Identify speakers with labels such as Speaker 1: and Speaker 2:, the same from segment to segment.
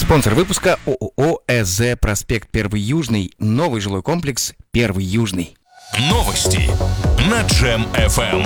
Speaker 1: Спонсор выпуска ООО ЭЗ «Проспект 1 Южный». Новый жилой комплекс «1 Южный».
Speaker 2: Новости на Джем FM.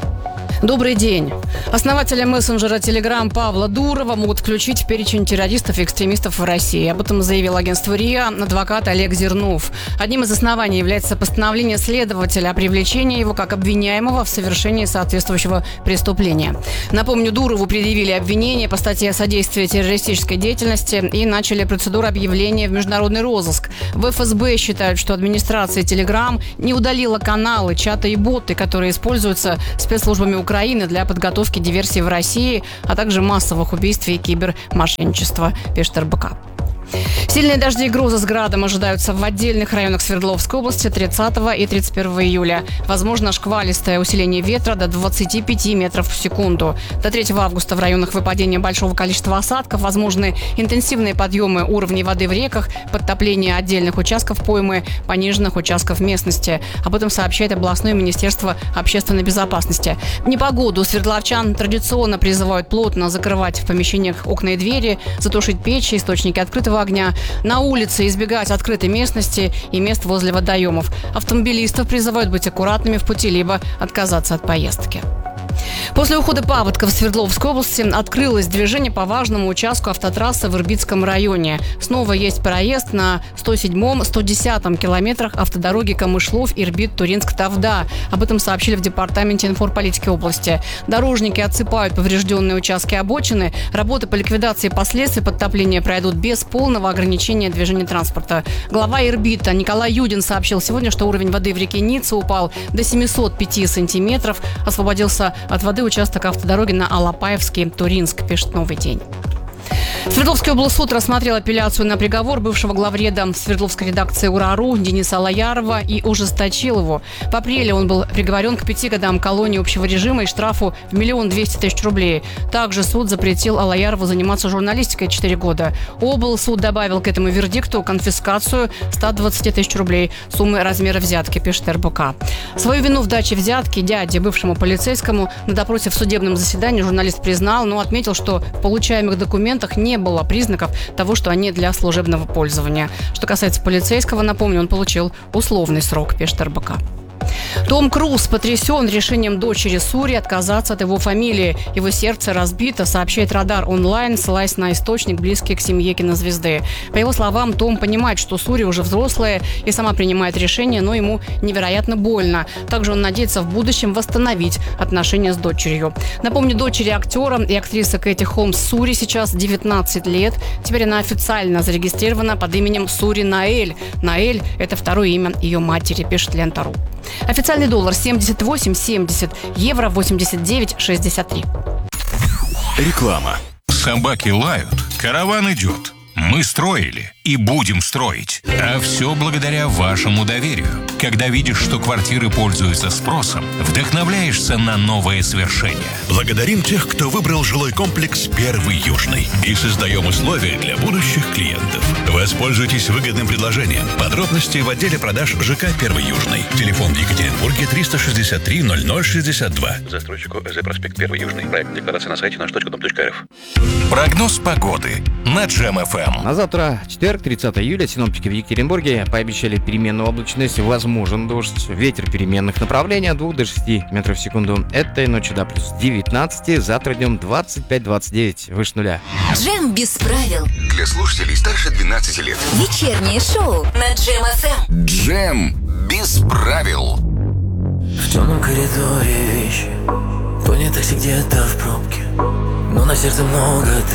Speaker 3: Добрый день. Основателя мессенджера Telegram Павла Дурова могут включить в перечень террористов и экстремистов в России. Об этом заявил агентству РИА адвокат Олег Зернов. Одним из оснований является постановление следователя о привлечении его как обвиняемого в совершении соответствующего преступления. Напомню, Дурову предъявили обвинение по статье о содействии террористической деятельности и начали процедуру объявления в международный розыск. В ФСБ считают, что администрация Telegram не удалила каналы, чаты и боты, которые используются спецслужбами Украины для подготовки диверсий в России, а также массовых убийств и кибермошенничества, пишет РБК. Сильные дожди и грозы с градом ожидаются в отдельных районах Свердловской области 30 и 31 июля. Возможно шквалистое усиление ветра до 25 метров в секунду. До 3 августа в районах выпадения большого количества осадков возможны интенсивные подъемы уровней воды в реках, подтопление отдельных участков поймы, пониженных участков местности. Об этом сообщает областное министерство общественной безопасности. В непогоду свердловчан традиционно призывают плотно закрывать в помещениях окна и двери, затушить печи, источники открытого огня, на улице избегать открытой местности и мест возле водоемов. Автомобилистов призывают быть аккуратными в пути, либо отказаться от поездки. После ухода паводка в Свердловской области открылось движение по важному участку автотрассы в Ирбитском районе. Снова есть проезд на 107-110 километрах автодороги Камышлов, Ирбит, Туринск, Тавда. Об этом сообщили в департаменте информполитики области. Дорожники отсыпают поврежденные участки обочины. Работы по ликвидации последствий подтопления пройдут без полного ограничения движения транспорта. Глава Ирбита Николай Юдин сообщил сегодня, что уровень воды в реке Ница упал до 705 сантиметров. Освободился от воды участок автодороги на Алапаевский, Туринск, пишет «Новый день». Свердловский облсуд рассмотрел апелляцию на приговор бывшего главреда Свердловской редакции УРА.ру Дениса Алаярова и ужесточил его. В апреле он был приговорен к 5 годам колонии общего режима и штрафу в 1 200 000 рублей. Также суд запретил Алаярову заниматься журналистикой 4 года. Облсуд добавил к этому вердикту конфискацию 120 000 рублей, суммы размера взятки, пишет РБК. Свою вину в даче взятки дяде, бывшему полицейскому, на допросе в судебном заседании журналист признал, но отметил, что в получаемых документах не было признаков того, что они для служебного пользования. Что касается полицейского, напомню, он получил условный срок, пишет РБК. Том Круз потрясен решением дочери Сури отказаться от его фамилии. Его сердце разбито, сообщает Радар онлайн, ссылаясь на источник, близкий к семье кинозвезды. По его словам, Том понимает, что Сури уже взрослая и сама принимает решение, но ему невероятно больно. Также он надеется в будущем восстановить отношения с дочерью. Напомню, дочери актера и актрисы Кэти Холмс Сури сейчас 19 лет. Теперь она официально зарегистрирована под именем Сури Наэль. Наэль – это второе имя ее матери, пишет Лента.ру. Официальный доллар 78,70, евро 89,63.
Speaker 2: Реклама. Собаки лают, караван идет. Мы строили и будем строить. А все благодаря вашему доверию. Когда видишь, что квартиры пользуются спросом, вдохновляешься на новые свершения.
Speaker 4: Благодарим тех, кто выбрал жилой комплекс 1 Южный. И создаем условия для будущих клиентов. Воспользуйтесь выгодным предложением. Подробности в отделе продаж ЖК 1 Южный. Телефон в Екатеринбурге 363 0062.
Speaker 5: Застройщику ЭЗ «Проспект 1 Южный». Проект декларации на сайте наш.дом.рф.
Speaker 2: Прогноз погоды на Джем FM.
Speaker 1: На завтра, четверг, 30 июля, синоптики в Екатеринбурге пообещали переменную облачность, возможен дождь, ветер переменных направлений от 2 до 6 метров в секунду. Этой ночью до плюс 19, завтра днем 25-29, выше нуля.
Speaker 6: Джем без правил.
Speaker 7: Для слушателей старше 12 лет.
Speaker 6: Вечернее шоу на Джем FM.
Speaker 7: Джем без правил.
Speaker 8: В темном коридоре вещи, понятых где-то в пробке, но на сердце много